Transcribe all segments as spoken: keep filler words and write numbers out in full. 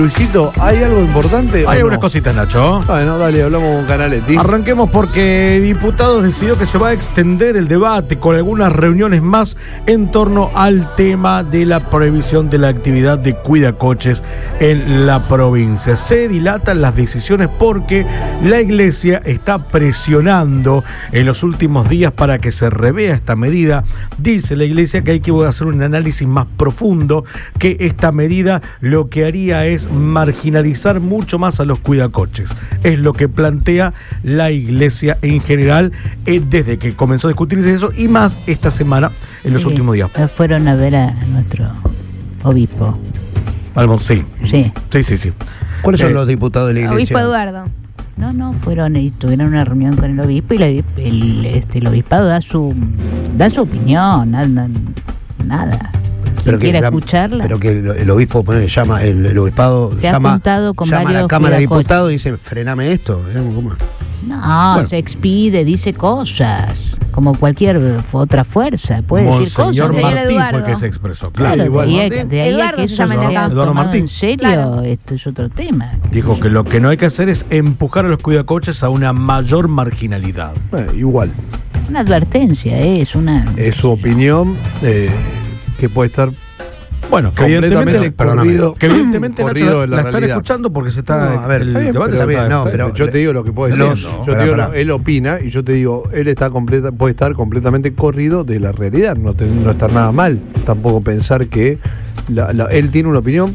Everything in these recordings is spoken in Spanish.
Luisito, ¿hay algo importante? Hay o unas no? cositas, Nacho. Bueno, dale, hablamos con Canaletti. Arranquemos porque diputados decidió que se va a extender el debate con algunas reuniones más en torno al tema de la prohibición de la actividad de cuidacoches en la provincia. Se dilatan las decisiones porque la Iglesia está presionando en los últimos días para que se revea esta medida. Dice la Iglesia que hay que hacer un análisis más profundo, que esta medida lo que haría es marginalizar mucho más a los cuidacoches. Es lo que plantea la Iglesia en general eh, desde que comenzó a discutirse eso y más esta semana en los Sí, últimos días. Fueron a ver a nuestro obispo. Algo, sí. Sí. Sí, sí, sí. ¿Cuáles son Eh, los diputados de la Iglesia? Obispo Eduardo. No, no, fueron y tuvieron una reunión con el obispo y la- el, este, el obispado da su da su opinión, nada. nada. Quien que quiera la- escucharla. Pero que el, el obispo pone, llama, el, el obispado Se ha llama, juntado con llama a la varios Cámara de cuidacoches. Diputados y dice, frename esto. ¿eh? ¿Cómo? No, Bueno. se expide, dice cosas, como cualquier otra fuerza, puede decir Monseñor cosas. Señor Martín fue el Eduardo. que se expresó. Claro, Claro, de igual. ahí, a- de ahí a Eduardo que se eso llama el de sea acá. Eduardo tomado Martín. en serio, Claro. esto es otro tema. Dijo que lo que no hay que hacer es empujar a los cuidacoches a una mayor marginalidad. Eh, igual, Una advertencia, ¿eh? es una... es su opinión eh, que puede estar Bueno, que completamente evidentemente, corrido, que evidentemente Nacho, corrido la, de la, la están realidad. escuchando porque se está No, a ver, el está bien, debate pero se está bien, está- no, pero- yo te digo lo que puedo decir. Los- yo pará, te digo, pará. lo- él opina y yo te digo, él está completa, puede estar completamente corrido de la realidad. No, te- no está nada mal. Tampoco pensar que la- la- él tiene una opinión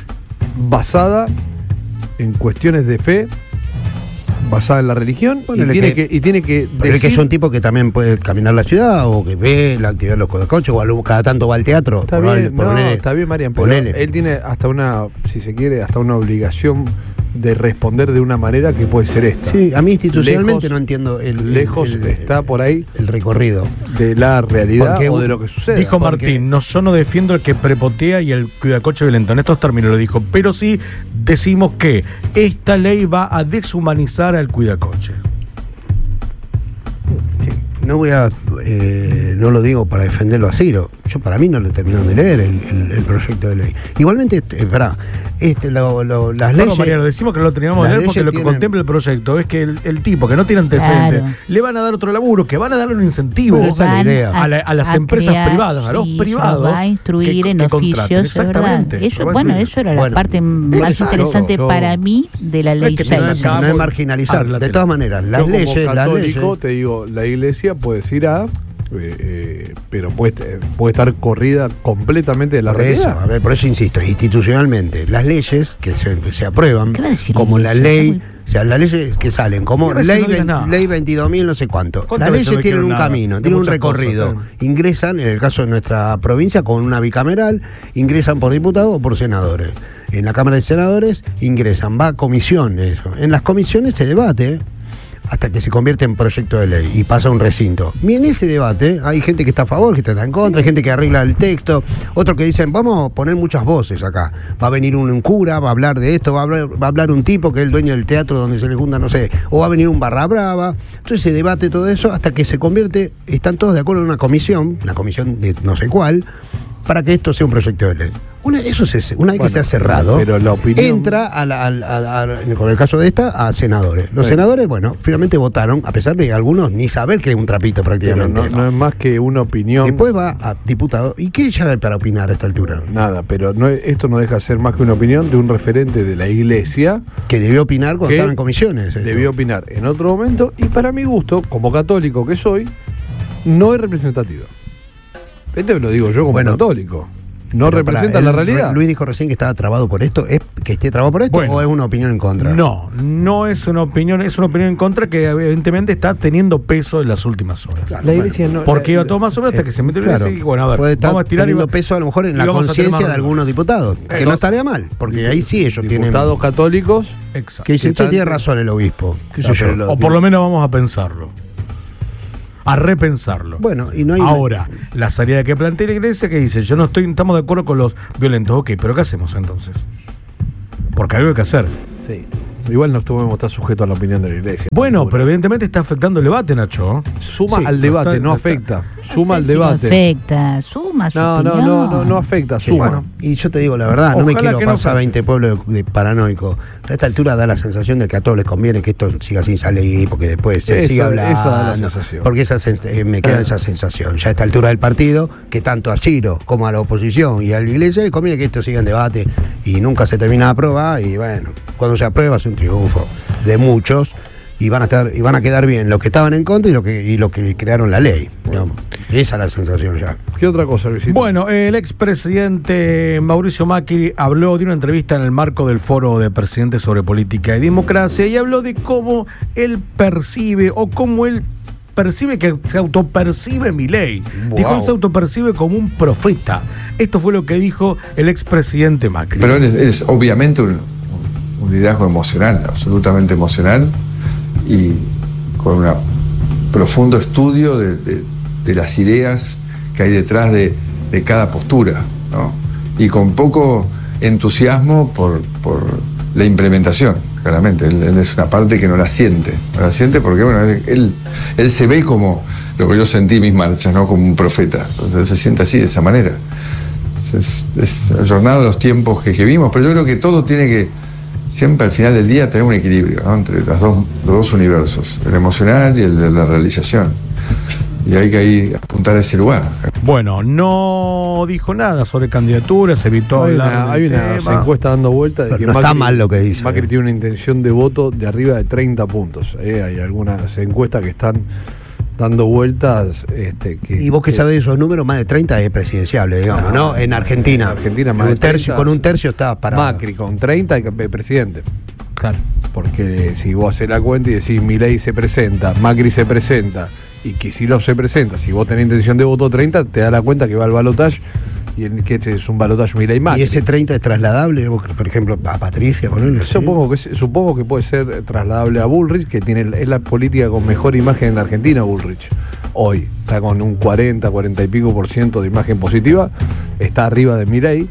basada en cuestiones de fe, basada en la religión, y Ponele tiene, que- que, y tiene que Pero es que decir- es un tipo que también puede caminar la ciudad o que ve la actividad de los cuidacoches o algo- cada tanto va al teatro. Está Por- bien, por no, ponele- está bien, Marian, pero ponele. él tiene hasta una, si se quiere, hasta una obligación de responder de una manera que puede ser esta. Sí, a mí institucionalmente Lejos- no entiendo el, el- Lejos el- está por ahí el recorrido. de la realidad Porque o de un- lo que sucede. Dijo porque- Martín, no, yo no defiendo el que prepotea y el cuidacoche violento. En estos términos lo dijo, pero sí decimos que esta ley va a deshumanizar al cuidacoche. Sí, no voy a, eh, no lo digo para defenderlo a Ciro. Yo para mí no lo terminaron de leer el, el- el proyecto de ley. Igualmente, eh, pará, este, lo- lo- las Bueno, leyes. Mariano, decimos que no lo teníamos de las leer porque leyes lo que tienen- contempla el proyecto es que el, el tipo que no tiene antecedentes Claro. le van a dar otro laburo, que van a darle un incentivo Bueno, esa es la Van idea. a, la- a las a empresas crear, privadas, a los sí, privados. se va a instruir que- en que oficios, contraten. es verdad. Exactamente. Eso, se va a bueno, instruir. eso era la Bueno, parte más eso, interesante yo- para mí de la No ley es que te seis. no, es- sacamos no es marginalizar. a la De tele. todas maneras, las Yo como leyes, las católico leyes. te digo, la iglesia puede decir A, eh, eh, pero puede, puede estar corrida completamente de la Por eso, realidad. a ver, por eso insisto, institucionalmente, las leyes que se, que se aprueban, ¿Qué va a decir como la la iglesia? ley, Está muy- o sea, las leyes que salen, como Y a veces ley, no digas vein- nada. ley veintidós mil no sé cuánto. ¿Cuántas Las veces leyes no tienen dijeron un nada? camino, De tienen un muchas recorrido. cosas, Ingresan, en el caso de nuestra provincia, con una bicameral, ingresan por diputados o por senadores. En la Cámara de Senadores ingresan, va a comisión eso. En las comisiones se debate, ¿eh? Hasta que se convierte en proyecto de ley y pasa a un recinto. Y en ese debate hay gente que está a favor, que está en contra, hay gente que arregla el texto, otros que dicen, vamos a poner muchas voces acá. Va a venir un, un cura, va a hablar de esto, va a hablar, va a hablar un tipo que es el dueño del teatro donde se le junta, no sé, o va a venir un barra brava. Entonces se debate todo eso hasta que se convierte, están todos de acuerdo en una comisión, una comisión de no sé cuál, para que esto sea un proyecto de ley. Una, eso es, una vez Bueno, que se ha cerrado, pero la opinión- entra a la- a la- a la- con el caso de esta, a senadores. Los Sí. senadores, bueno, finalmente votaron, a pesar de algunos ni saber que es un trapito Pero prácticamente. no, no es más que una opinión. Después va a diputado. ¿Y qué ya hay para opinar a esta altura? Nada, pero no es- esto no deja de ser más que una opinión de un referente de la iglesia. Que debió opinar cuando que estaba en comisiones. esto. Debió opinar en otro momento y para mi gusto, como católico que soy, no es representativa. Este me lo digo yo como Bueno, católico. No Pero representa pará, la él- realidad. Luis dijo recién que estaba trabado por esto. ¿Es que esté trabado por esto Bueno. o es una opinión en contra? No, no es una opinión, es una opinión en contra que evidentemente está teniendo peso en las últimas horas. La iglesia no. Porque la- iba todo más o menos hasta que se metió en Claro. la iglesia y bueno, a ver, Puede estar vamos a tirar y teniendo va- peso a lo mejor en y la vamos a tener conciencia más de algunos diputados. Que Eh, no los- estaría mal, porque ahí sí ellos tienen. Diputados católicos. Exacto. Que dicen, que che, tiene tanto- razón el obispo. ¿Qué sé No, yo? pero lo- O por lo menos vamos a pensarlo. A repensarlo. Bueno, y no hay. Ahora, la salida que plantea la iglesia que dice, yo no estoy, estamos de acuerdo con los violentos, ok, pero ¿qué hacemos entonces? Porque algo hay que hacer. Sí. Igual no podemos estar sujetos a la opinión de la iglesia. Bueno, Seguro. pero evidentemente está afectando el debate, Nacho. Suma Sí, al debate, está- no está- afecta. suma sé al si lo debate. afecta, suma su No, no, opinión. no, no, no afecta, Sí, suma. bueno, y yo te digo la verdad, no me Ojalá quiero que no pasar pase. veinte pueblos de, de paranoico. A esta altura da la sensación de que a todos les conviene que esto siga sin salir, porque después se Esa- sigue hablando. esa da la sensación. Porque esa sen- eh, me queda esa sensación. Ya a esta altura del partido, que tanto a Ciro como a la oposición y a la iglesia les conviene que esto siga en debate y nunca se termina de aprobar. Y bueno, cuando se aprueba es un triunfo de muchos. Y van a estar, y van a quedar bien los que estaban en contra y los que, y los que crearon la ley. digamos. Esa es la sensación ya. ¿Qué otra cosa, Luisito? Bueno, el expresidente Mauricio Macri habló de una entrevista en el marco del Foro de Presidentes sobre Política y Democracia y habló de cómo él percibe o cómo él percibe que se autopercibe Milei. Wow. Dijo, él se autopercibe como un profeta. Esto fue lo que dijo el expresidente Macri. Pero él es, es obviamente un, un liderazgo emocional, absolutamente emocional, y con un profundo estudio de, de- de las ideas que hay detrás de, de cada postura, ¿no? Y con poco entusiasmo por, por la implementación, claramente. Él, él es una parte que no la siente, no la siente porque, bueno, él, él, él se ve como lo que yo sentí en mis marchas, ¿no? Como un profeta. Entonces él se siente así, de esa manera. Es, es ayornado a los tiempos que, que vimos, pero yo creo que todo tiene que siempre al final del día tener un equilibrio, ¿no? Entre los dos, los dos universos, el emocional y el de la realización. Y hay que ahí apuntar a ese lugar. Bueno, no dijo nada sobre candidaturas, evitó Hay hablar una, del hay una tema. encuesta dando vuelta de Pero que no está mal lo que dice. Macri tiene una intención de voto de arriba de treinta puntos. Eh, hay algunas encuestas que están dando vueltas. Este, que, Y vos que sabés de esos números, más de treinta es presidenciable, digamos, Ah, ¿no? En Argentina. en Argentina más un de tercio, treinta, con un tercio está para. Macri con treinta y eh, presidente. Claro. Porque si vos haces la cuenta y decís Milei se presenta, Macri se presenta y Kicillof se presenta, si vos tenés intención de voto treinta, te da la cuenta que va al balotaje y en que este es un balotaje Milei Macri. Y ese treinta es trasladable, vos, por ejemplo, a Patricia, ponerle. Supongo que, supongo que puede ser trasladable a Bullrich, que tiene es la política con mejor imagen en la Argentina, Bullrich. Hoy está con un cuarenta, cuarenta y pico por ciento de imagen positiva, está arriba de Milei,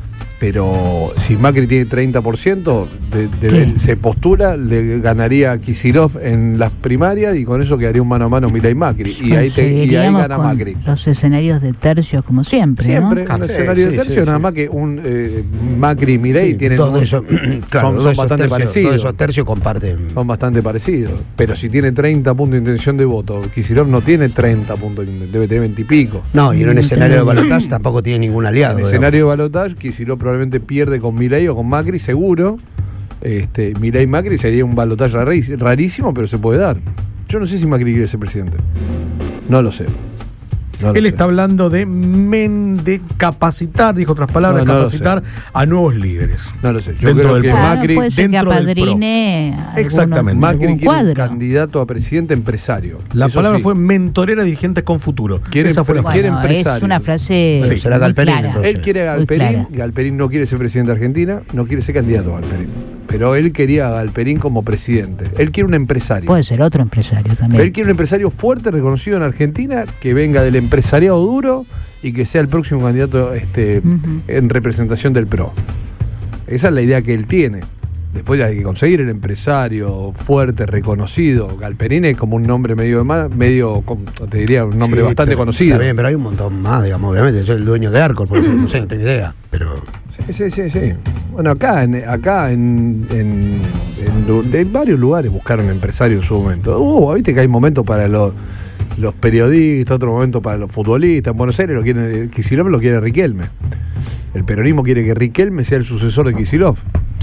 pero si Macri tiene treinta por ciento, de, de- ¿Qué? él se postula, le ganaría a Kicillof en las primarias y con eso quedaría un mano a mano Milei Macri. Y ahí, te, y ahí Seguiríamos gana con Macri. los escenarios de tercios como siempre, Siempre, ¿no? un Sí, escenario sí, de tercio, sí, nada sí. más que un eh, Macri y Milei Sí, tienen dos de un- esos, claro, son, dos son de esos bastante tercios, parecidos. dos de esos tercios comparten. Son bastante parecidos. Pero si tiene treinta puntos de intención de voto, Kicillof no tiene treinta puntos, debe tener veinte y pico. No, y en un Mm, escenario de tremendo. balotaje tampoco tiene ningún aliado. En digamos. escenario de balotaje, Kicillof probablemente pierde con Milei o con Macri, seguro. Este, Milei Macri sería un balotaje rari- rarísimo, pero se puede dar. Yo no sé si Macri quiere ser presidente. No lo sé. No lo Él sé. está hablando de, men, de capacitar, dijo otras palabras, No, no lo capacitar a nuevos líderes. No lo sé. Yo Dentro creo del que PRO. Claro, Macri, puede ser que dentro del apadrine alguno- Exactamente. Macri algún quiere un cuadro. candidato a presidente empresario. La Eso palabra sí. fue mentorera de dirigentes con futuro. Quiere Esa fue la empre- frase. quiere Bueno, es empresario. una frase Sí, será muy Galperín, clara. entonces. Él quiere a Muy Galperín, clara. Galperín no quiere ser presidente de Argentina, no quiere ser candidato a Galperín. Pero él quería a Galperín como presidente. Él quiere un empresario. Puede ser otro empresario también. Él quiere un empresario fuerte, reconocido en Argentina, que venga del empresariado duro y que sea el próximo candidato este, Ujú. en representación del P R O. Esa es la idea que él tiene. Después hay que conseguir el empresario fuerte, reconocido. Galperín es como un nombre medio, de ma- medio com- te diría, un nombre Sí, bastante pero- conocido. Está bien, pero hay un montón más, digamos, obviamente. Yo soy el dueño de Arcor, por eso no sé, no tengo idea. Pero Sí, sí, sí, sí. Bueno, acá en, acá en, en, en lu- en varios lugares buscaron empresarios en su momento. Uh, viste que hay momentos para los, los periodistas, otro momento para los futbolistas. En Buenos Aires lo quieren, Kicillof lo quiere Riquelme. El peronismo quiere que Riquelme sea el sucesor de Kicillof.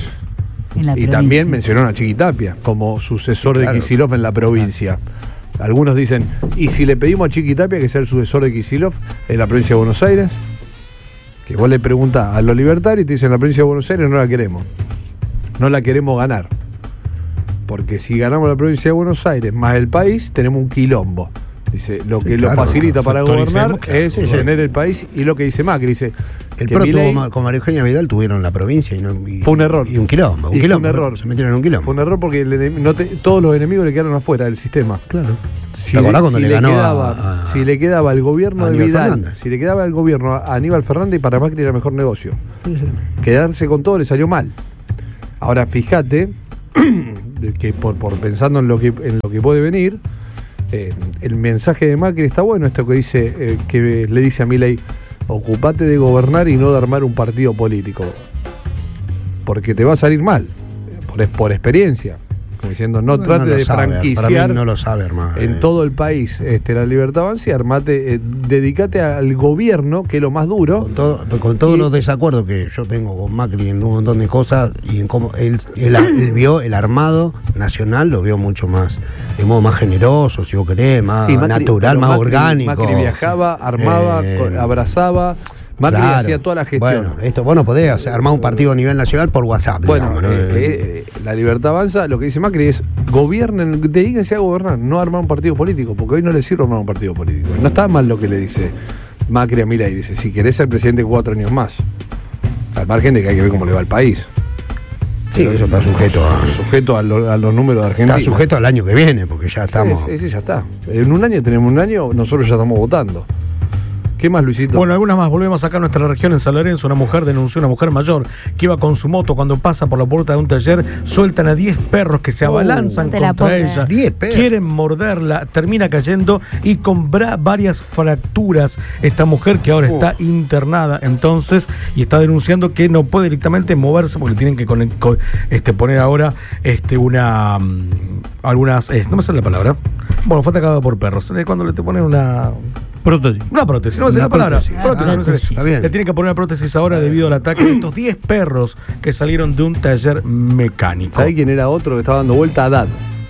En la Y provincia. también mencionaron a Chiquitapia como sucesor de Claro. Kicillof en la provincia. Algunos dicen, ¿y si le pedimos a Chiquitapia que sea el sucesor de Kicillof en la provincia de Buenos Aires? Que vos le preguntás a los libertarios y te dicen, la provincia de Buenos Aires no la queremos. No la queremos ganar. Porque si ganamos la provincia de Buenos Aires más el país, tenemos un quilombo. Dice, lo que Sí, lo claro, facilita para sectoricemos, gobernar claro. es Sí, sí. tener el país. Y lo que dice Macri, dice, el que PRO Milei- tuvo, con María Eugenia Vidal tuvieron la provincia y, no, y- Fue un error. Y un quilombo. Un Y fue quilombo, un error. Se metieron en un quilombo. fue un error porque el enem- no te- todos los enemigos le quedaron afuera del sistema. Claro. Si ¿Te acordás cuando si le ganó a- quedaba, a- si le quedaba el gobierno a de Aníbal Vidal, Fernández? si le quedaba el gobierno a Aníbal Fernández, para Macri era mejor negocio. Sí, sí. Quedarse con todo le salió mal. Ahora fíjate de que por, por pensando en lo que en lo que puede venir, Eh, el mensaje de Macri está bueno, esto que dice, eh, que le dice a Milei, ocupate de gobernar y no de armar un partido político, porque te va a salir mal, por, por experiencia. Como diciendo, no Bueno, trate no lo de sabe, franquiciar para mí no lo sabe, hermano. en todo el país este, la libertad avanza y armate, eh, dedicate al gobierno, que es lo más duro. Con, todo, con todos Y- los desacuerdos que yo tengo con Macri en un montón de cosas y en cómo él, él, él vio el armado nacional, lo vio mucho más, de modo más generoso, si vos querés, más Sí, Macri- natural, pero más Macri- orgánico. Macri viajaba, armaba, Eh, co- abrazaba. Macri Claro. hacía toda la gestión. Bueno, esto vos no podés hacer- armar un partido a nivel nacional por WhatsApp. Bueno, digamos, ¿no? eh, eh, la libertad avanza, lo que dice Macri es gobiernen, dedíquense a gobernar, no a armar un partido político, porque hoy no le sirve armar un partido político. No está mal lo que le dice Macri a Milei, dice, si querés ser presidente cuatro años más, al margen de que hay que ver cómo le va al país. Sí, eso está sujeto a, Sujeto a, lo- a los números de Argentina. está sujeto al año que viene, porque ya estamos. Ese, ese ya está. En un año tenemos un año, nosotros ya estamos votando. ¿Qué más, Luisito? Bueno, algunas más. Volvemos acá a nuestra región, en San Lorenzo. Una mujer denunció a una mujer mayor que iba con su moto. Cuando pasa por la puerta de un taller, sueltan a diez perros que se abalanzan no te la contra puedo ella. creer. diez perros. Quieren morderla, termina cayendo y con bra- varias fracturas. Esta mujer que ahora está internada entonces y está denunciando que no puede directamente moverse porque tienen que conect- con- este, poner ahora este, una. mm, algunas. eh, no me sale la palabra. Bueno, fue atacada por perros. Eh, Cuando le te ponen una. Prótesis. Una prótesis, no me sale Una la palabra. prótesis. Prótesis, Ah, no me sale. está bien. Le tienen que poner una prótesis ahora debido al ataque de estos diez perros que salieron de un taller mecánico. ¿Sabés quién era otro que estaba dando vuelta? Haddad.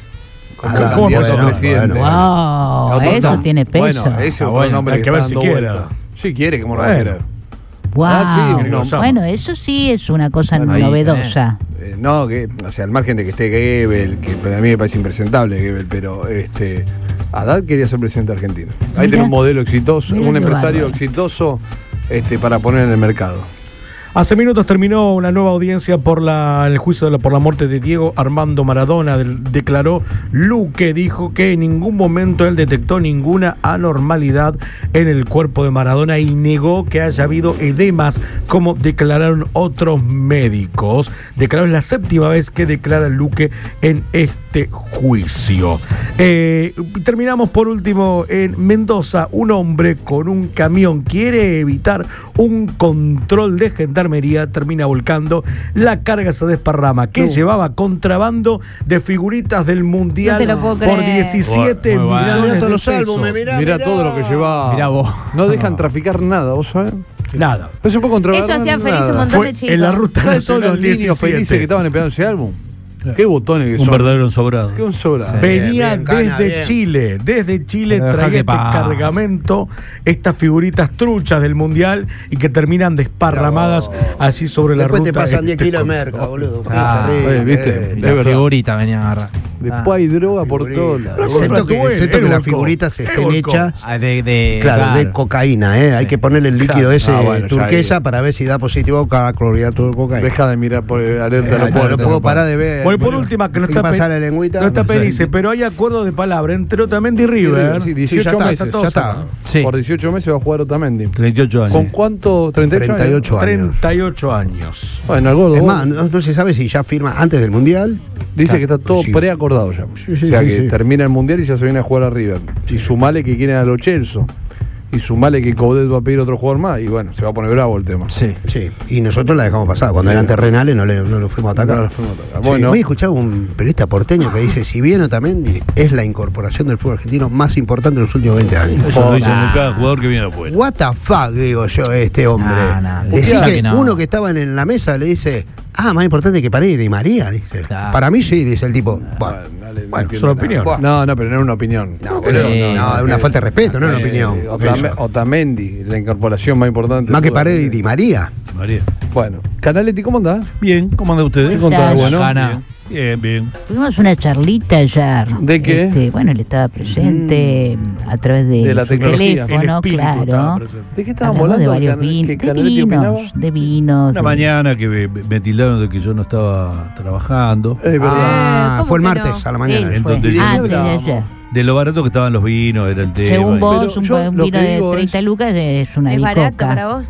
Como Haddad, candidato bueno, a presidente. bueno, Wow, Otro eso nombre. tiene peso. Bueno, ese Ah, otro bueno, nombre hay que, que ver está si dando quiere. vuelta. Sí quiere, como no va a Bueno. querer. Wow. Ah, sí, no. Bueno, eso sí es una cosa Bueno, ahí novedosa. Eh, no, que, o sea, al margen de que esté Goebbels, que para mí me parece impresentable Goebbels, pero este Haddad quería ser presidente argentino. Ahí Mirá. tiene un modelo exitoso, Mirá un qué empresario bárbaro. exitoso este, para poner en el mercado. Hace minutos terminó una nueva audiencia por la, el juicio de la, por la muerte de Diego Armando Maradona. Del- declaró Luque, dijo que en ningún momento él detectó ninguna anormalidad en el cuerpo de Maradona y negó que haya habido edemas, como declararon otros médicos. Declaró, es la séptima vez que declara Luque en este juicio. Eh, terminamos por último en Mendoza. Un hombre con un camión quiere evitar un control de gendarmería, termina volcando, la carga se desparrama, que No. llevaba contrabando de figuritas del Mundial No te lo puedo por creer. diecisiete Muy bueno. Mirá, millones mirá todos de los pesos. álbumes, mirá, Mirá mirá. todo lo que lleva. Mirá vos. No dejan traficar nada, ¿vos sabés? Nada. No se puede controlar Eso hacía feliz un nada. montón Fue de chicos. en la ruta ¿Sabes todos nacional los niños diecisiete? felices que estaban esperando ese álbum? Qué botones que Un son. verdadero ensobrado. Qué un sobra. Venía Bien, bien, desde Cana, bien. Chile, desde Chile Pero traía dejate este paz. cargamento, estas figuritas truchas del Mundial y que terminan desparramadas Bravo. así sobre la Después ruta. te pasan diez este kilos de control. merca, boludo. Ah, Terrible. eh, ¿viste? Eh, Es La verdad. figurita venía a agarrar. Después hay droga por todos figurita. lados. Excepto que, Bueno, excepto él que las volcó, figuritas él estén volcó. hechas. Ah, de, de, Claro, de cocaína, ¿eh? Hay que ponerle el líquido Claro. ese Ah, bueno, ya turquesa ahí. para ver si da positivo cada clorhidrato de cocaína. Deja de mirar por el alerta Eh, de no, aeropuerto. no puedo parar de ver. Bueno, y por última, que no ¿Qué está, pasa pe- la lengüita? no está No sé. Penice, pero hay acuerdo de palabra entre Otamendi y River. Sí, Sí, dieciocho ya está, meses. ya está. Sí. Por dieciocho meses va a jugar Otamendi. treinta y ocho años. ¿Con cuánto? ¿treinta y ocho treinta y ocho años. treinta y ocho años. Bueno, el gordo Es vos más, no, no se sabe si ya firma antes del Mundial. dice que está todo Sí. preacordado ya. Sí, sí, o sea sí, que sí. termina el Mundial y ya se viene a jugar a River. Y sumale que quieren a Lo Celso. Y sumale que Coudet va a pedir otro jugador más. Y bueno, se va a poner bravo el tema. Sí. Sí, y nosotros la dejamos pasar. Cuando eran terrenales no, le, no lo fuimos a atacar. No lo fuimos a atacar. Sí, Bueno. hoy escuchaba un periodista porteño que dice: si bien Otamendi es la incorporación del fútbol argentino más importante de los últimos veinte años. Eso lo dicen de cada jugador que viene afuera. What the fuck, digo yo, este hombre. No, no, Decir claro que, que no. uno que estaba en, en la mesa le dice: ah, más importante que Paredes y Di María, dice. Claro. Para mí sí, dice el tipo. Bueno, dale, no Bueno, entiendo son nada. opiniones. No, no, pero no es una opinión. no, Eso pero- sí, no, es una falta de respeto, no es una Eh, opinión. Otame- Eso. Otamendi, la incorporación más importante. Más de que fútbol Paredes y argentino. Di María. María. Bueno, Canaletti, ¿cómo andás? Bien, ¿cómo anda ustedes? ¿Qué contás, bueno? Gana. Bien, bien. Tuvimos una charlita ayer. ¿De qué? Este, bueno, él estaba presente a través de, De la su tecnología. El teléfono, espíritu estaba claro. presente. ¿De qué estábamos Hablamos de hablando? varios Can- vin- ¿Que de Canaletti opinaba? vinos, de vinos. Una de- mañana que me, me tildaron de que yo no estaba trabajando. Es verdad. Ah, ¿cómo fue el que martes no? a la mañana. Sí, ¿En fue. dónde? ¿Y de qué Antes de hablábamos? ayer. De lo barato que estaban los vinos, era el tema. Según y- vos, Pero un, yo un lo vino que de digo treinta es- lucas es una ¿Es barato bicoca. para vos?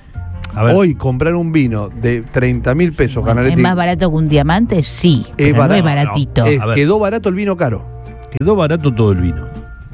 A ver, Hoy comprar un vino de treinta mil pesos, Bueno, Canaletti, ¿es más barato que un diamante? Sí, Es pero no barato. es baratito. No, es- A ver. quedó barato el vino caro. quedó barato todo el vino.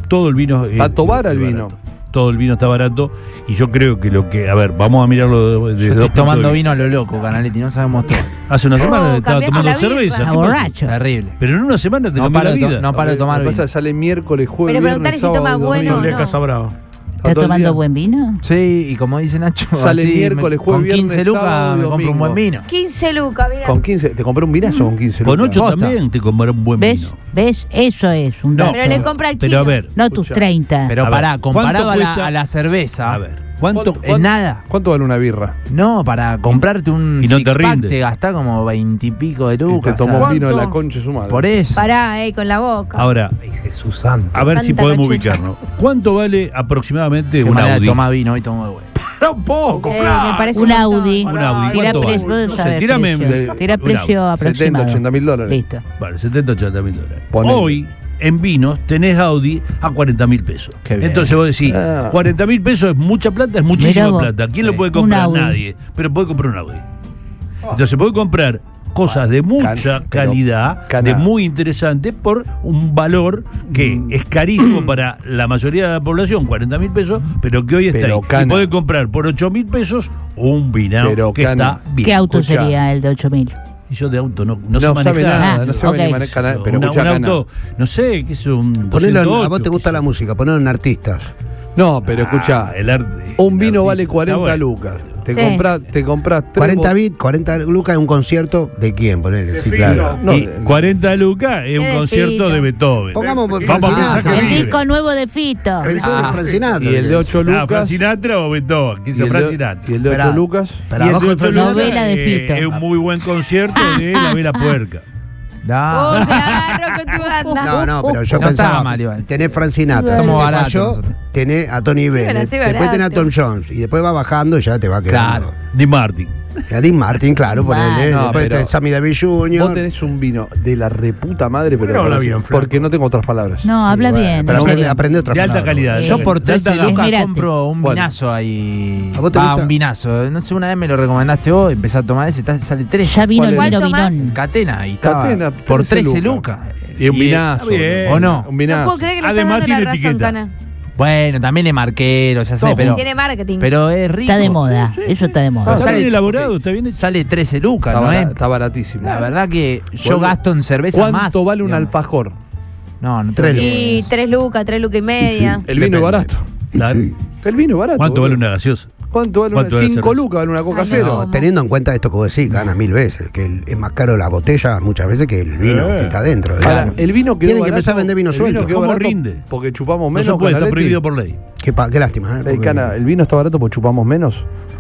todo el vino. eh, Está Tobar el barato. vino. Todo el vino está barato. Y yo creo que lo que. A ver, vamos a mirarlo desde Yo dos estoy puntos tomando de vino a lo loco, Canaletti, no sabemos todo. Hace una Oh, semana estaba cambiaste tomando la birra. cerveza. Está ¿qué pasa? borracho. Terrible. Pero en una semana te No cambió paro la de to- vida. no paro de tomar Lo que vino. pasa es que sale miércoles, jueves, Pero viernes, preguntale si sábado, toma domingo. bueno Todo el día no. Casa Brava. ¿Estás todo el tomando día. buen vino? Sí, y como dice Nacho, Sale así, miércoles, me- jueves, con viernes, quince lucas sábado y me compro un domingo. buen vino. quince lucas, mira. Con quince, te compré un vinazo con quince Con lucas. ocho Posta. también te compró un buen ¿Ves? vino. ¿Ves? Eso es un No, dato. Pero le compra al chino. Pero a ver, No tus Escucha. treinta. Pero A pará, ver, comparado a ¿cuánto la, cuesta? a la cerveza, a ver, ¿cuánto? ¿Cuánto- es nada. ¿Cuánto vale una birra? No, para comprarte un Y no te six-pack rinde. te gastás como veintipico de Y te lucas. tomó un ¿sabes? vino de la concha de su madre. Por eso. Pará, eh, con la boca. Ahora, Jesús santo. a ver si Tanta podemos cachucha. ubicarnos. ¿Cuánto vale aproximadamente Qué un manera de Audi? tomar vino, hoy tomo de huevo. Era un poco, Eh, Fran. me parece Un montón. Audi. Un Audi, Tira ¿cuánto precio, vale? vos No sé, sabés tírame precio. un- Tira un precio Audi. aproximado. setenta, ochenta mil dólares. Listo. Vale, setenta, ochenta mil dólares. Ponele. Hoy, en vinos, tenés Audi a cuarenta mil pesos. Qué bien. Entonces vos decís, Ah. cuarenta mil pesos es mucha plata, es Mirá muchísima vos. plata. ¿Quién Sí. lo puede Un comprar? Audi. Nadie. Pero puede comprar un Audi. Entonces puede comprar cosas de mucha Can- pero calidad, cana. de muy interesante, por un valor que Mm. es carísimo para la mayoría de la población, cuarenta mil pesos, pero que hoy está Pero ahí. Y cana. puede comprar por ocho mil pesos un vinado Pero que cana. está bien. ¿Qué auto escucha. sería el de ocho mil? Y yo de auto no, no, No sé sabe manejar. nada, Ah, no sabe ok. ni manejar. Pero Una- escucha, un Cana. auto, no sé, ¿qué es un Ponelo en- doscientos ocho, a vos te gusta qué la sé. música, ponelo en artistas. No, pero escucha. Ah, el arte- Un el vino artista. vale cuarenta Está bueno. lucas. Te Sí. compras te compras tres cuarenta bot- bit, cuarenta lucas en un concierto de quién, ponele. Sí, claro. No, y de- cuarenta lucas es un de concierto Fito. de Beethoven. Pongamos Vamos a Frank pensar que Sinatra. El libre. disco nuevo de Fito. Pensé en Ah. Frank Sinatra. Y el de ocho Ah, Frank lucas. Sinatra o Beethoven. ¿Qué y hizo el Frank de- Sinatra? y el de Esperá. ocho lucas. Pero Y el abajo de de Frank ocho Sinatra. Novela de eh, Fito. Es un muy buen concierto de La Vela Puerca. Oh, No, se agarró con tu banda. No, no, pero yo No pensaba, estaba mal, igual. tenés Frank Sinatra, Somos si te baratos falló, nosotros. tenés a Tony Bennett, Iban a ser después tenés a Tom baratos. Jones, y después va bajando y ya te va quedando. Claro. Di Martin. A Dean Martin, claro, Bueno. ponele, No, después pero tenés Sammy Davis junior Vos tenés un vino de la reputa madre, pero Pero habla por- bien, flaco. porque no tengo otras palabras. No, habla Y bueno, bien. Pero en aprende, serio. aprende otra De alta palabra. calidad. yo por De alta trece gama. lucas Mirate. compro un Bueno. vinazo ahí. ¿A vos te Va, gusta? un vinazo. No sé, una vez me lo recomendaste vos, empecé a tomar ese, está- sale tres. Ya vino ¿Cuál el es? vino ¿Cuánto más? vinón. Catena y estaba Catena, por trece trece lucas. lucas. Y un vinazo. Está bien. ¿O no? Un No vinazo. puedo creer que le Además están dando la tiene razón, etiqueta. Cana. Bueno, también le marquero, ya sé, Todo pero, Tiene marketing. pero es rico. Está de moda. Eso está de moda. Está sale- bien elaborado, está bien hecho. Sale trece lucas, Está, ¿no bara- es? está baratísimo. La verdad que yo Boludo. gasto en cerveza más. ¿Cuánto vale un digamos. alfajor? No, no Tres tengo ni Y idea. tres lucas, tres lucas y media. El vino es barato. Claro. El vino es barato. ¿Cuánto vale boludo. una gaseosa? ¿Cuánto vale ¿Cuánto una? vale Cinco cerveza? lucas vale una coca Ay, cero. No, teniendo en cuenta esto que vos decís, gana mil veces, que el- es más caro la botella muchas veces que el vino Eh. que está dentro. Ahora, Claro. el vino quedó Tienen que barato, empezar a vender vino el suelto. quedó ¿Cómo barato rinde? Porque chupamos No menos. se puede, está Canaletti. prohibido por ley. Qué, pa- qué lástima, ¿eh? Ey, Porque- Cana, el vino está barato porque chupamos menos.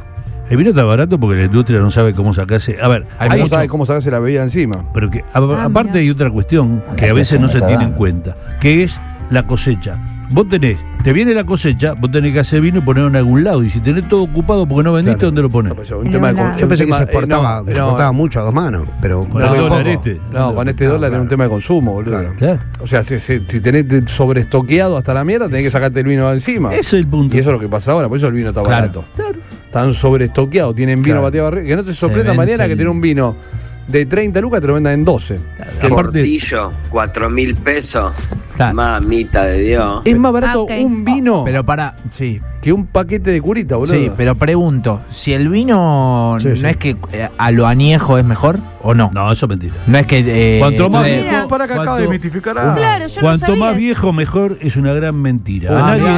El vino está barato porque la industria no sabe cómo sacarse. A ver, Hay hay no mucho- sabe cómo sacarse la bebida encima. pero que a- Ah, aparte mira. hay otra cuestión que a veces no se tiene en cuenta, que es la cosecha. Vos tenés, te viene la cosecha, vos tenés que hacer vino y ponerlo en algún lado. Y si tenés todo ocupado porque no vendiste, Claro. ¿dónde lo pones? Un En tema de un con- lado. Yo un pensé que tema- se exportaba, eh, que se no, exportaba no, mucho a dos manos, pero Con no el de dólar poco. este. No, con este Ah, dólar claro. es un tema de consumo, boludo. Claro. Claro. O sea, si, si, si tenés de- sobreestoqueado hasta la mierda, tenés que sacarte el vino de encima. Ese es el punto. Y eso es lo que pasa ahora, por eso el vino está Claro. barato. Están sobreestoqueados, tienen vino Claro. bateado arriba. Que no te sorprenda vence mañana que el- tiene un vino de treinta lucas, te lo vendan en doce. Que aparte, Portillo, cuatro mil pesos. Claro. Mamita de Dios. Es más barato Ah, ok. un vino Pero para, sí, que un paquete de curita, boludo. sí, pero pregunto, si el vino Sí, no sí. es que eh, a lo añejo es mejor o no? no, eso es mentira. No es que eh, Cuanto más entonces- viejo, Para que acaba cuanto- de mitificar a... Claro, yo no Cuanto sabía más eso. viejo, mejor es una gran mentira. Ah, a nadie,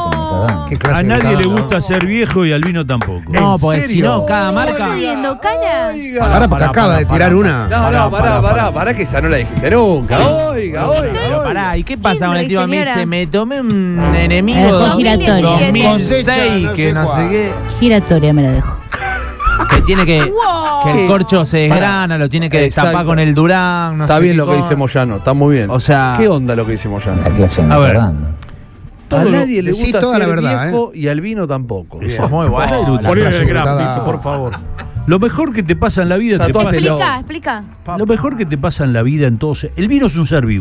No. Qué clase a de nadie le cagada. gusta ser viejo y al vino tampoco. No, ¿En porque si serio? no, cada marca. ¿Estás viendo, Cana? Oiga. Pará, porque Pará, acaba pará, de pará, tirar pará. una. No, no, pará, pará, pará, que esa no la dijiste nunca. Oiga, oiga. Pero oiga. pará, ¿y qué pasa con el tío? A mí señora. se me tomé un enemigo Eh, dos con mil giratorio. dos mil seis Cosecha, no que sé no sé cuál. qué. Giratoria me la dejo. Que tiene que. Wow. Que el ¿Qué? corcho se Pará. desgrana, lo tiene que destapar Exacto. con el Durán. No Está sé bien qué lo que cosa. dice Moyano, está muy bien. O sea- ¿Qué onda lo que dice Moyano? A ver, A todo lo- nadie le decís gusta toda la ser verdad, viejo y al vino tampoco. Sos muy bueno. Ponle frase el graf, gritada. dice, por favor. lo mejor que te pasa en la vida te Tatuátelo. pasa. Explica, explica. Lo mejor que te pasa en la vida entonces, el vino es un ser vivo.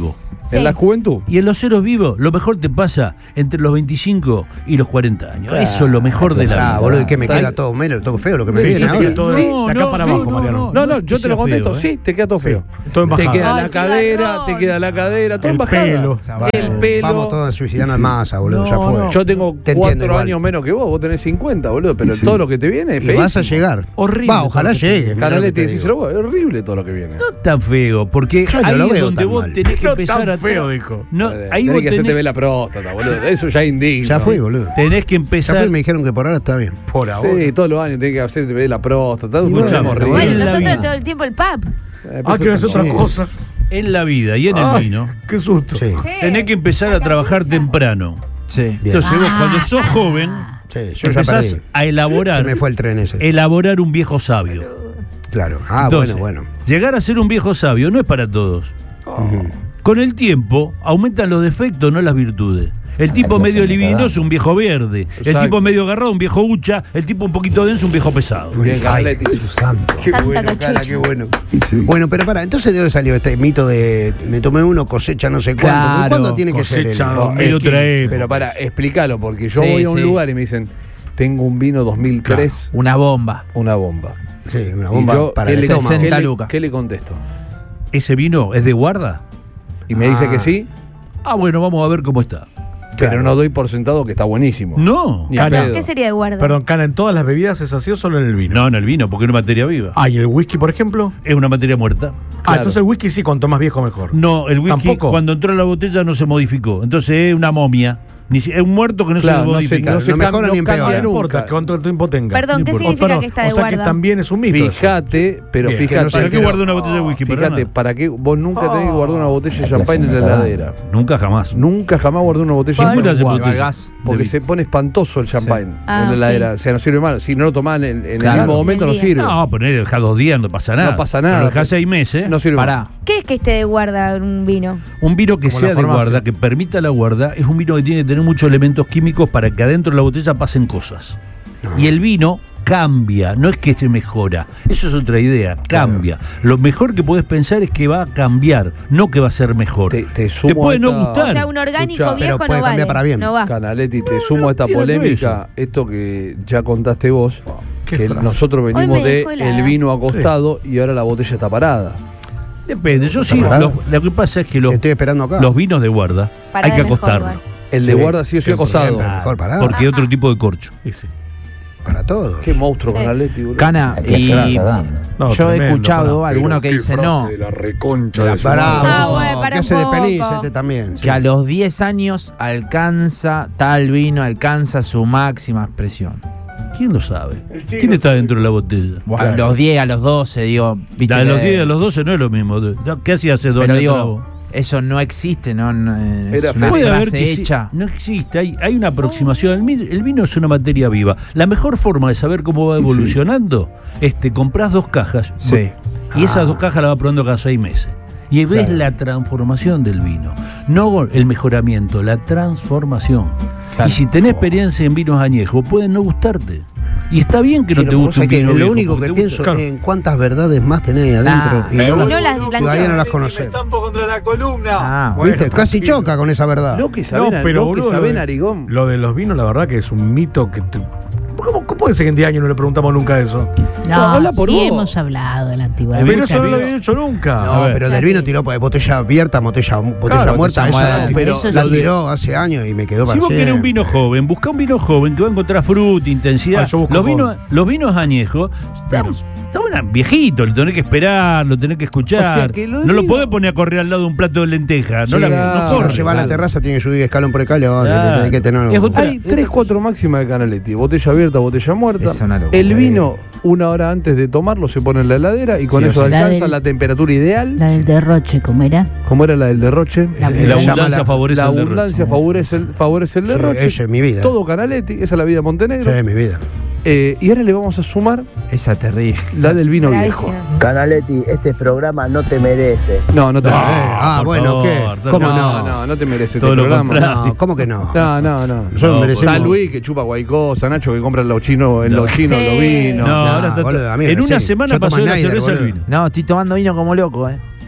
Sí. En la juventud. Y en los ceros vivos, lo mejor te pasa entre los veinticinco y los cuarenta años. Claro. Eso es lo mejor de la Ah, vida. boludo, ¿y qué me Tal- queda todo menos, todo feo lo que me Sí, viene sí, ahora? sí, todo Sí. de acá para sí, abajo, no, Mariano. No, no, yo te lo sea contesto. feo, ¿eh? Sí, te queda todo feo. Todo Te embajado. queda Ay, la qué cadera, garrón. te queda la cadera, todo El embajada. pelo. El pelo. Vamos todos suicidando en masa, boludo, ya No, fue. no. Yo tengo Te entiendo cuatro igual. años menos que vos, vos tenés cincuenta, boludo, pero todo lo que te viene es Y feísimo. vas a llegar. Horrible Va, ojalá todo lo que llegue. mirá lo que Canaletti, te digo. decíselo vos, es horrible todo lo que viene. No tan feo, porque Yo no ahí lo es veo donde tan vos mal. tenés que No empezar tan a. feo, dijo. No, Tenés ahí vos que hacerte tenés, ver la próstata, boludo. Eso ya es indigno. Ya fue, boludo. tenés que Ya empezar. fue y me dijeron que por ahora está bien. Por ahora. Sí, todos los años tenés que hacerte ver la próstata. Todo Y un bueno, chamo bueno, horrible. Bueno, en la nosotros vida. todo el tiempo el pap. Eh, Ah, que no es eso- otra Sí. cosa. En la vida y en el Ay, vino, qué susto. Sí, tenés que empezar a trabajar temprano. Sí. bien. Entonces vos cuando sos joven, Sí, yo ya empezás perdí. a Se elaborar, me fue el tren ese. elaborar un viejo sabio. Claro. Ah, Entonces, bueno, bueno. llegar a ser un viejo sabio no es para todos. Ujú. Con el tiempo aumentan los defectos, no las virtudes. El tipo no medio se me libidinoso, un viejo verde. El Exacto. tipo medio agarrado, un viejo hucha. El tipo un poquito denso, un viejo pesado. Bien, Canaletti. Qué Santa bueno, cachucha. Cala, qué bueno. Bueno, pero para, entonces ¿de dónde salió este mito de me tomé uno, cosecha no sé cuánto? Claro, ¿Cuándo tiene que ser? cosecha el- dos mil Es otra quince. época. Pero para, explícalo, porque yo Sí, voy a un sí. lugar y me dicen, tengo un vino dos mil tres, Una bomba. una bomba. Sí, una Y bomba yo, para ¿qué el le, estómago. ¿qué, sesenta le, lucas. ¿qué le contesto? ¿Ese vino es de guarda? Y me dice Ah. que sí, Ah, bueno, vamos a ver cómo está. pero Claro. no doy por sentado que está buenísimo. No. Ni a Cana. pedo. ¿Qué sería de guarda? Perdón, Cana, ¿en todas las bebidas es así o solo en el vino? No, en el vino, porque es una materia viva. Ah, ¿y el whisky, por ejemplo? Es una materia muerta. Ah, Claro. entonces el whisky sí, cuanto más viejo mejor. No, el whisky ¿Tampoco? cuando entró en la botella no se modificó. Entonces es una momia. Ni si- es un muerto que no Claro, se no se, modifica. no se No mejora cambia, ni no cambia empeora. No nunca. importa cuánto tiempo tenga. Perdón, No ¿qué importa. significa Perdón, que está de O sea que guarda? también es un mito. eso. Fíjate, pero Bien, fíjate. ¿Para qué Pero- guarda una botella de whisky? Para Fíjate, nada. para qué vos nunca tenés que guardar una botella de Ay, champán en la clase, heladera. Nunca jamás. Nunca jamás guardé una botella de ¿Cómo champán. era ese Guarda, botella? gas. Porque De- se pone espantoso el champán Ah, en la heladera. ok. O sea, no sirve mal. Si no lo tomás en, en Claro. el mismo momento, no En el día. sirve. No, poner dejar dos días no pasa nada. No pasa nada. Pero dejás seis meses. No sirve Pará. mal. ¿Qué es que esté de guarda un vino? Un vino que Como sea la de farmacia. guarda, que permita la guarda, es un vino que tiene que tener muchos elementos químicos para que adentro de la botella pasen cosas. Y el vino cambia, no es que se mejora. Eso es otra idea, cambia. Lo mejor que podés pensar es que va a cambiar, no que va a ser mejor. Te, te sumo puede a no esta- gustar. O sea, un orgánico Escuchá, viejo pero puede no cambiar vale. para bien. No va. Canaletti, te sumo a esta tirando polémica, esto que ya contaste vos, Qué que frase. nosotros Hoy venimos me de dejó helada. el vino acostado y ahora la botella está parada. Depende, yo sí, parada? lo, lo que pasa es que los, Estoy esperando acá. los vinos de guarda Parada hay que es mejor, acostarlo. igual. El de Sí, guarda sí o sí siempre, acostado. siempre. Mejor parada. Porque hay otro tipo de corcho. Y sí. Para todos. Qué monstruo, Sí. Canaletti, boludo. Cana, y No, yo he tremendo, escuchado pará. alguno que dice no, la reconcha de su Bravo. Ah, bueno, para ¿Qué un hace de poco. pelis este también? que a los diez años alcanza, tal vino alcanza su máxima expresión. ¿Quién lo sabe? ¿Quién está dentro de la botella? Bueno, a los diez, a los doce, digo, viste. A los que- diez, a los doce no es lo mismo. ¿Qué hacía hace dos Pero años? digo, eso no existe, ¿no? No, es Era una Puede haber frase que sí- hecha. no existe, hay, hay una aproximación. El, mi- el vino es una materia viva. La mejor forma de saber cómo va evolucionando es te compras dos cajas Sí. y esas Ah. dos cajas las vas probando cada seis meses. Y ves Claro. la transformación del vino. No el mejoramiento, la transformación. Claro. Y si tenés experiencia en vinos añejos, pueden no gustarte. Y está bien que no Sí, te lo- guste un ¿sabes qué? vino Lo viejo, único porque que te pienso gusta. es en cuántas verdades más tenés ahí adentro. Ah, y no, Y las- no las blanqueó. todavía no las conocés. contra la columna. Ah, Bueno, ¿Viste? Casi tranquilo. choca con esa verdad. Lo que No, saben, pero lo que boludo, saben, lo de- Arigón. Lo de los vinos, la verdad que es un mito que te- ¿Cómo, ¿Cómo puede ser que en diez años no le preguntamos nunca eso? No, habla por sí vos. hemos hablado de la antigüedad. Hay Pero mucha eso no lo vida. había hecho nunca. No, A ver. pero del vino tiró pues, botella abierta, botella, botella Claro, muerta. botella Esa muerta. la, Pero eso la sí. tiró hace años y me quedó para Si vos querés un siempre. vino joven, busca un vino joven que va a encontrar fruta, intensidad. Ah, yo busco los, vinos, joven. los vinos añejos, Pero- están viejitos, lo tenés que esperar, lo tenés que escuchar. O sea, que lo no lo vino- podés poner a correr al lado de un plato de lenteja. No, Sí, la, no claro. si lo corre. lleva a la Claro. terraza, tiene que subir escalón por escalón. Claro. Hay que tener. Es otra- Hay tres, cuatro máximas de Canaletti. Botella abierta, botella muerta. Es una locura. El vino, una hora antes de tomarlo, se pone en la heladera y con Sí, o eso sí. alcanza La la, del- temperatura ideal. La del derroche, ¿cómo era? Como era la del derroche. La Eh, La Se llama abundancia la- favorece La el derroche. abundancia favorece el, favorece el Sí, derroche. ella es mi vida. Todo Canaletti, esa es la vida de Montenegro. Sí, mi vida. Eh, y ahora le vamos a sumar Esa terrible. la del vino Bravísimo. viejo. Canaletti, este programa no te merece. No, no te No, merece. ah, por bueno, favor, ¿qué? no, ¿Cómo No, no? no, no te merece Todo este lo programa. contrario. No, ¿cómo que no? No, no, no. Nosotros No, merecemos. Está Luis que chupa guaycosa, Nacho que compra en los chinos, en No. los chinos Sí. los vinos. No, No, ahora está- boludo, a mí me en una decís. semana Yo pasó tomo de la Snyder, cerveza al boludo. vino. No, estoy tomando vino como loco, ¿eh?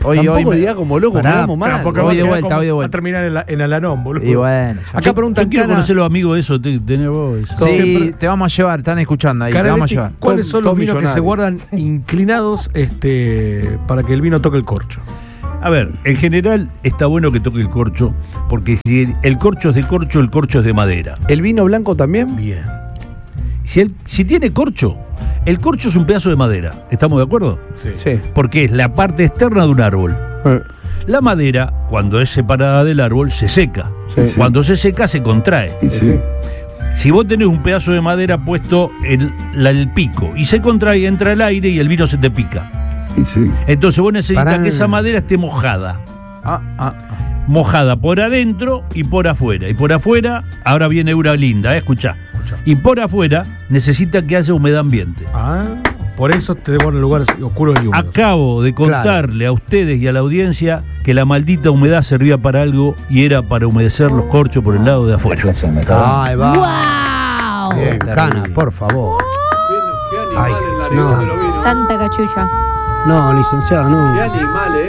Hoy, Tampoco hoy me- diga como loco, Pará, quedamos mal. Porque Hoy va a de quedar vuelta, como- hoy de Va a vuelta. terminar en, la, en Alanón, boludo. Y bueno. ya- Acá preguntan, Yo quiero Cana, conocer los amigos de eso, te- tenés vos. eso. Sí, siempre- te vamos a llevar, están escuchando ahí, te vamos a Caraletti, llevar. ¿cuáles son los Todos vinos que se millonarios. guardan inclinados este, para que el vino toque el corcho? A ver, en general está bueno que toque el corcho, porque si el, el corcho es de corcho, el corcho es de madera. ¿el vino blanco también? Bien. Si, el- si tiene corcho, el corcho es un pedazo de madera. ¿Estamos de acuerdo? Sí. Porque es la parte externa de un árbol. Eh, La madera, cuando es separada del árbol, se seca. Sí, sí. Cuando se seca, se contrae. y sí. Si vos tenés un pedazo de madera puesto en la- el pico y se contrae, entra el aire y el vino se te pica. Y sí. Entonces vos necesitas Pará. que esa madera esté mojada. Ah, ah, ah. Mojada por adentro y por afuera. Y por afuera, ahora viene una linda, ¿eh? Escuchá. Y por afuera necesita que haya humedad ambiente. Ah, por eso te ponen lugares oscuros y húmedos. Acabo de contarle a ustedes y a la audiencia que la maldita humedad servía para algo y era para humedecer los corchos por el lado de afuera. Ay, va. ¡Wow! Bien, Cana, por favor. Qué Ay, el no. de los vinos. Santa cachucha. No, licenciado, Qué no. animal, ¿eh?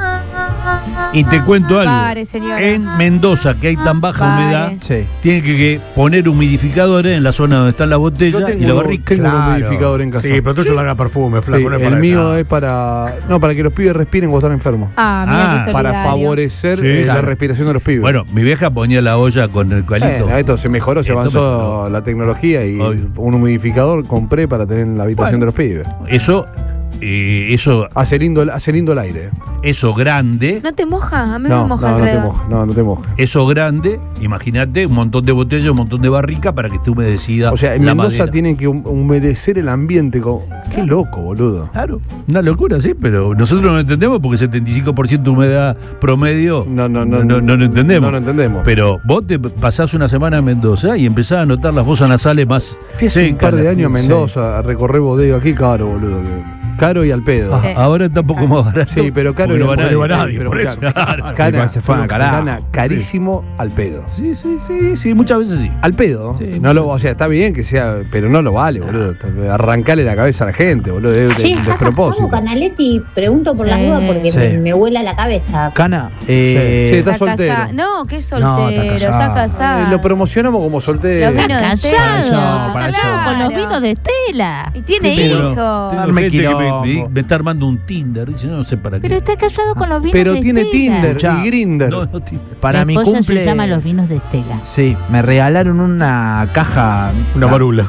Y te cuento algo. Pare, señora. En Mendoza, que hay tan baja Pare. humedad, Sí. tiene que, que poner humidificadores en la zona donde están las Yo botellas tengo, y la barrica. tengo un Claro. humidificador en casa. Sí, pero tuyo larga perfume, Sí, flaco. no es el para mío eso. es para. No, para que los pibes respiren cuando están enfermos. Ah, mira Ah, qué Para solidario. favorecer Sí, eh, la claro. respiración de los pibes. Bueno, mi vieja ponía la olla con el calito. Bueno, esto se mejoró, se Esto avanzó mejoró. la tecnología y Obvio. un humidificador compré para tener en la habitación Bueno. de los pibes. Eso, eh, eso, Hace lindo, hace lindo el aire. eso grande, ¿No te moja? A mí No, me moja no, no te alrededor. moja. No, no te moja. eso grande, imagínate un montón de botellas, un montón de barrica para que esté humedecida. O sea, en la Mendoza madera. tienen que hum- humedecer el ambiente. Con... Qué loco, boludo. Claro, una locura, sí, pero nosotros no lo entendemos porque setenta y cinco por ciento de humedad promedio No, no, no, no, no lo entendemos. no lo entendemos. Pero vos te pasás una semana en Mendoza y empezás a notar las fosas nasales más Fui hace un secas, par de las- años a Mendoza a recorrer bodega. Qué caro, boludo. Caro y al pedo. Ah, Sí. ahora está un poco más barato. Sí, pero caro porque y no va porque no va nadie. nadie, pero por escuchá, eso. Claro. Cana, Se fueron a carajo. Cana, carísimo al pedo. Sí, sí, sí, sí, muchas veces sí. Al pedo. Sí, no lo, o sea, está bien que sea, pero no lo vale, boludo. Arrancarle la cabeza a la gente, boludo. Es Sí, de, despropósito. vamos, Canaletti, pregunto por Sí. las dudas porque Sí. me, me vuela la cabeza. Cana, eh, Sí, está Está soltero. casado. No, que es No, soltero. está está casado. casado. Eh, lo promocionamos como soltero. Los vinos de Casado, Estela. para eso. casado con los Claro. vinos de Estela. Y tiene Pero- hijos. Tengo Arme gente que me, quilombo. me- me está armando un Tinder, dice, no sé para Pero qué. está casado con los vinos Pero de tiene Estela. Tinder Escuchá. y Grinder. No, no, Tinder. para Mi mi esposa cumple. se llama Los Vinos de Estela. Sí, me regalaron una caja. Una marula.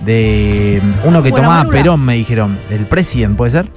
De uno que Buena tomaba marula. Perón, me dijeron. El President, ¿puede ser?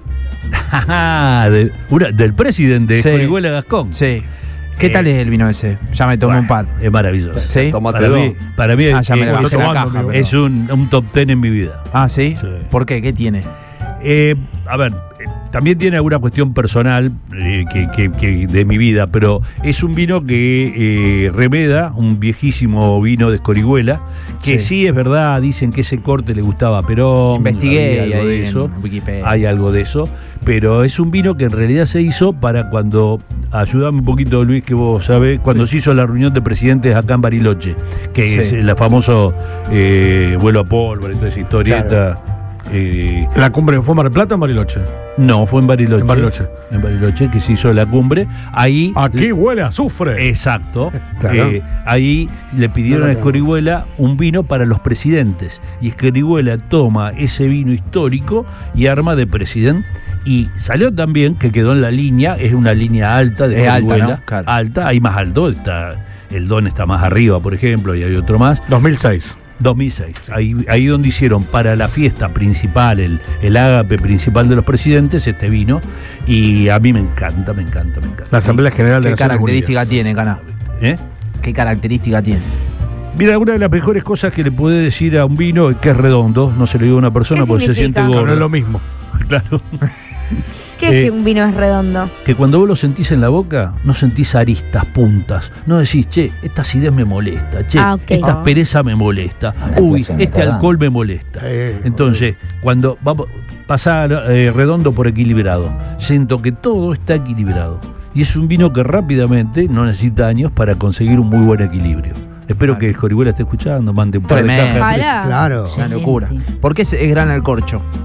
Ah, de- una- del presidente de Sí. Orihuela Gascón. Sí. ¿Qué Eh, tal es el vino ese? Ya me tomé Bueno, un par. Es maravilloso. ¿Sí? Tomate Para dos. mí, para mí Ah, ya me es, la es- bajé la tomando, caja. amigo. es un, un top ten en mi vida. Ah, ¿sí? Sí. ¿Por qué? ¿Qué tiene? Eh, a ver, eh, también tiene alguna cuestión personal eh, que, que- que de mi vida, pero es un vino que eh, remeda, un viejísimo vino de Escorihuela, que sí. Sí. es verdad, dicen que ese corte le gustaba a Perón. Investigué hay algo ahí de en eso. Wikipedia. Hay algo de eso, pero es un vino que en realidad se hizo para cuando, ayúdame un poquito Luis, que vos sabés, cuando se hizo la reunión de presidentes acá en Bariloche, que Sí. es el famoso eh, vuelo a pólvora y toda esa historieta. eh, ¿La cumbre fue en Mar del Plata o en Bariloche? no, fue en Bariloche. En Bariloche. En Bariloche, que se hizo la cumbre. Ahí. Aquí huele a azufre. Exacto. Claro. Eh, ahí le pidieron No lo a Escorihuela un vino para los presidentes. Y Escorihuela toma ese vino histórico y arma de presidente. Y salió también que quedó en la línea, es una línea alta de Es alta, Escorihuela. ¿no? Claro. Alta, hay más alto, está, el Don está más arriba, por ejemplo, y hay otro más. dos mil seis. dos mil seis. Ahí, ahí donde hicieron para la fiesta principal, el, el ágape principal de los presidentes, este vino. Y a mí me encanta, me encanta, me encanta. La Asamblea General de ¿Qué Naciones característica Unidas. tiene, Cana? ¿Eh? ¿Qué característica tiene? Mira, una de las mejores cosas que le puede decir a un vino es que es redondo, no se lo digo a una persona ¿Qué porque se significa? siente No, gordo. no es lo mismo. Claro. ¿Qué es Eh, que un vino es redondo? Que cuando vos lo sentís en la boca, no sentís aristas, puntas. No decís, che, esta acidez me molesta, che, Ah, ok. esta Ah. aspereza me molesta, la uy, clase me este está alcohol me molesta. Eh, Entonces, cuando vamos pasar eh, redondo por equilibrado, siento que todo está equilibrado. Y es un vino que rápidamente no necesita años para conseguir un muy buen equilibrio. Espero que Escorihuela esté escuchando, mande un par de Tremendo. cajas. Ojalá. Claro. Una Excelente. locura. ¿Por qué es, es grana el corcho?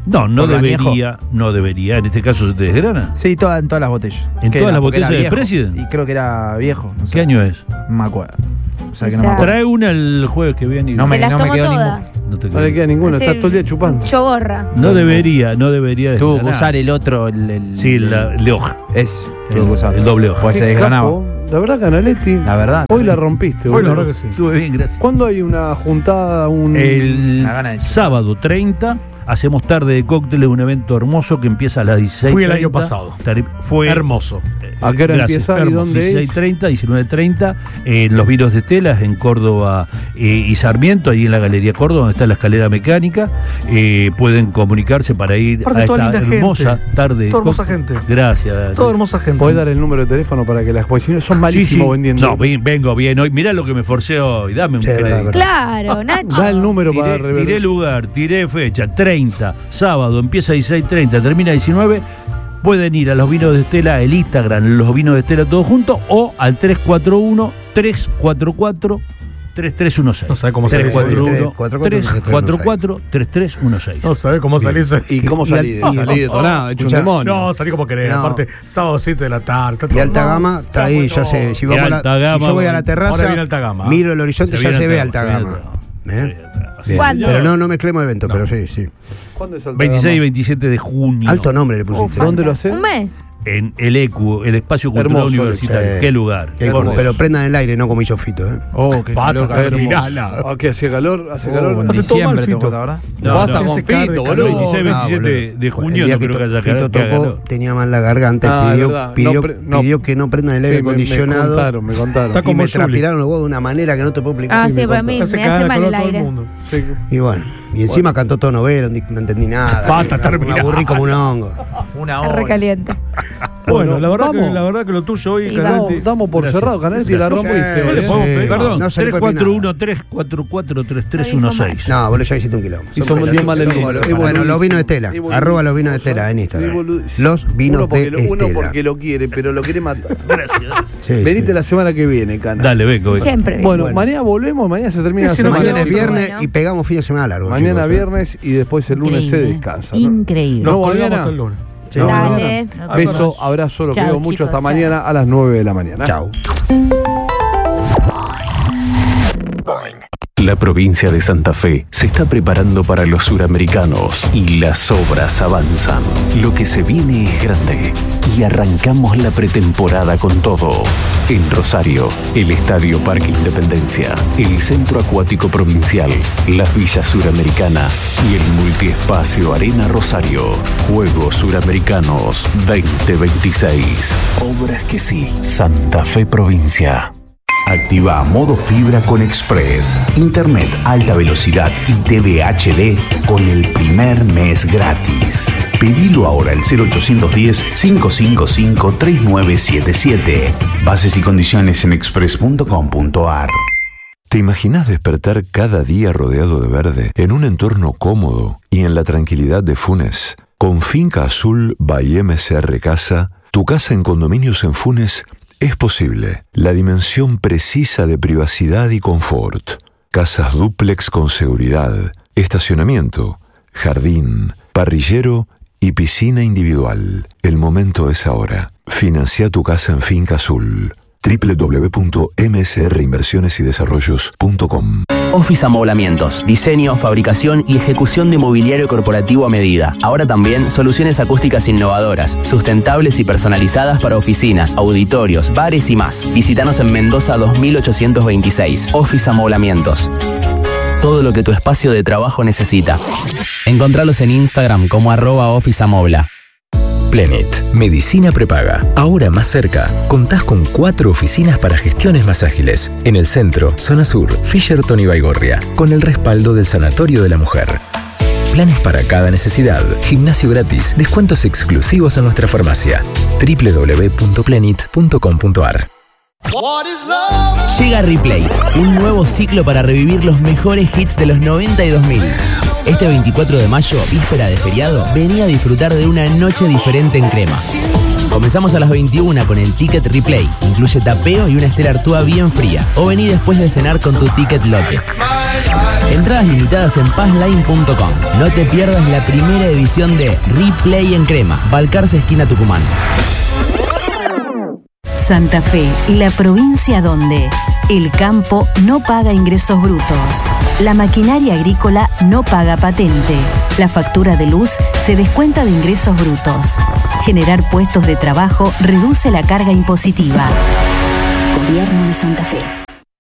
No, no ¿Por lo debería, añejo? no debería. En este caso se te desgrana. Sí, toda, en todas las botellas. ¿En ¿Qué todas era? las Porque era botellas de viejo. President? Y creo que era viejo. No sé. ¿Qué año es? No me acuerdo. O sea que no O me sea, acuerdo. Trae una el jueves que viene y No Se me, las no me tomó quedó todas. ninguno. no te No le queda. queda ninguno, Hace está todo el día chupando. Choborra. No debería, no debería Tuvo que desgranar. usar el otro, el. el Sí, la, el de hoja. Es. El- Tuvo que usar. el doble hoja. Pues se Qué desgranaba. capo. La verdad, Canaletti, La verdad. hoy la rompiste. Hoy la boludo. verdad que sí. Estuve bien, gracias. ¿Cuándo hay una juntada, un... El La gana de chupar. sábado treinta hacemos tarde de cócteles, un evento hermoso que empieza a las dieciséis. Fui el año pasado. Fue Hermoso. ¿A qué hora Gracias. empieza y Hermoso. dónde es? dieciséis treinta, diecinueve treinta, en los Vinos de Estelas, en Córdoba eh, y Sarmiento, ahí en la Galería Córdoba, donde está la escalera mecánica. Eh, pueden comunicarse para ir Aparte, a toda esta linda hermosa gente. tarde de Toda hermosa cóctel. gente. Gracias. Toda hermosa gente. ¿Podés dar el número de teléfono para que las exposiciones son Sí, malísimos sí. vendiendo? No, ven- vengo bien hoy. Mirá lo que me forcé hoy. Dame un Sí, verdad, crédito. verdad. Claro, Nacho. Da el número para Tiré, rever- tiré lugar, tiré fecha, treinta, sábado, empieza a dieciséis treinta, termina a diecinueve. Pueden ir a los Vinos de Estela, el Instagram, los Vinos de Estela todos juntos, o al tres cuatro uno, tres cuatro cuatro, tres tres uno seis. No sabe cómo salir tres cuatro uno, tres cuatro cuatro, tres tres uno seis. No sabés cómo salirse. ¿Y cómo Y- salí? y- salí detonado, hecho un Escuchá, demonio. No, salí como querés. No. Aparte, sábado siete de la tarde. está Y todo- alta no, gama, está ahí, bueno. ya sé. Si, Y vamos a la- alta si gama, yo voy a la ahora terraza, viene alta gama. miro el horizonte, Se ya viene se ve alta alta gama, gama. se ¿Eh? viene alta gama. Bien. ¿Cuándo? Pero no, no mezclemos eventos, No. pero sí, sí. ¿Cuándo es alta veintiséis y gama? veintisiete de junio. Alto nombre le pusiste. Uf, ¿Dónde lo hace? Un mes. En el E C U, el Espacio Cultural Hermoso, Universitario. sí. Qué lugar. Que- Hermoso. pero prendan el aire, no como hizo Fito, ¿eh? Oh, qué Pata, calor, está Gabriel. hermoso. ¿A qué hace calor? ¿Hace Oh, calor? en Hace todo mal, diciembre Fito. tocó, ¿verdad? No, Basta no. con Ese calor, Fito, calor. boludo. veintiséis, No, veintisiete boludo. de junio, El día no que creo que to- haya Fito que haga tocó, calor. tenía mal la garganta, Ah, y pidió, verdad. pidió, No pre- no. pidió que no prenda el aire Sí, me- me acondicionado. contaron, me contaron. Está Y como me Juli. transpiraron los huevos de una manera que no te puedo explicar. Ah, Sí, sí, me para mí contó. me Se hace caga mal calor el todo el aire. mundo. Sí. Y bueno, y encima cantó todo novela, no, no entendí nada. Basta, me, termina. me aburrí como un hongo. Una Es hora. recaliente. Bueno, la verdad, vamos. que, la verdad que lo tuyo hoy, Sí, Canaletti, Damos, damos por Gracias. cerrado, Canaletti, la Gracias. rompiste. Sí, No le ¿eh? podemos sí. pedir. Perdón, No se le tres puede cuatro pedir uno, nada. tres cuatro cuatro, tres tres uno seis. No, vos ya hiciste un kilómetro. Y somos bien mal Bueno, entendidos. Es Bueno, los boludísimo. vinos de Estela. Es boludísimo. Arroba los vinos de Estela en Es Instagram. boludísimo. Los vinos uno porque, de lo, uno Estela. porque lo quiere, pero lo quiere matar. Gracias. Sí, Venite sí. la semana que viene, Cana. Dale, vengo, vengo. Siempre. bien. Bueno, Bueno. mañana volvemos, mañana se termina la Ese no semana. Mañana es Bueno. viernes Bueno. y pegamos fin de semana largo. Mañana chicos, ¿eh? viernes y después el lunes se Increíble. descansa. ¿no? Increíble. Nos No, colgamos mañana. hasta el lunes. Sí. No, Dale. mañana. Beso, abrazo, los Chao, quiero mucho. chicos, Hasta chao. mañana a las nueve de la mañana. Chau. La provincia de Santa Fe se está preparando para los suramericanos y las obras avanzan. Lo que se viene es grande y arrancamos la pretemporada con todo. En Rosario, el Estadio Parque Independencia, el Centro Acuático Provincial, las Villas Suramericanas y el Multiespacio Arena Rosario. Juegos Suramericanos veinte veintiséis. Obras que sí. Santa Fe Provincia. Activa modo fibra con Express, internet alta velocidad y T V H D con el primer mes gratis. Pedilo ahora al cero ochocientos diez, cinco cinco cinco, tres nueve siete siete. Bases y condiciones en express punto com punto ar. ¿Te imaginas despertar cada día rodeado de verde, en un entorno cómodo y en la tranquilidad de Funes? Con Finca Azul by M C R Casa, tu casa en condominios en Funes es posible. La dimensión precisa de privacidad y confort. Casas dúplex con seguridad, estacionamiento, jardín, parrillero y piscina individual. El momento es ahora. Financia tu casa en Finca Azul. doble u doble u doble u punto m s r inversiones y desarrollos punto com. Office Amoblamientos, diseño, fabricación y ejecución de mobiliario corporativo a medida. Ahora también soluciones acústicas innovadoras, sustentables y personalizadas para oficinas, auditorios, bares y más. Visítanos en Mendoza dos mil ochocientos veintiséis. Office Amoblamientos. Todo lo que tu espacio de trabajo necesita. Encontralos en Instagram como arroba Office Amobla. Plenit, medicina prepaga. Ahora más cerca, contás con cuatro oficinas para gestiones más ágiles. En el centro, zona sur, Fisherton y Baigorria, con el respaldo del Sanatorio de la Mujer. Planes para cada necesidad, gimnasio gratis, descuentos exclusivos en nuestra farmacia. doble u doble u doble u punto plenit punto com punto ar. Llega Replay, un nuevo ciclo para revivir los mejores hits de los noventa y dos mil. Este veinticuatro de mayo, víspera de feriado, vení a disfrutar de una noche diferente en Crema. Comenzamos a las veintiuna con el Ticket Replay. Incluye tapeo y una Stella Artois bien fría. O vení después de cenar con tu ticket lote. Entradas limitadas en passline punto com. No te pierdas la primera edición de Replay en Crema, Balcarce, esquina Tucumán. Santa Fe, la provincia donde el campo no paga ingresos brutos, la maquinaria agrícola no paga patente, la factura de luz se descuenta de ingresos brutos. Generar puestos de trabajo reduce la carga impositiva. Gobierno de Santa Fe.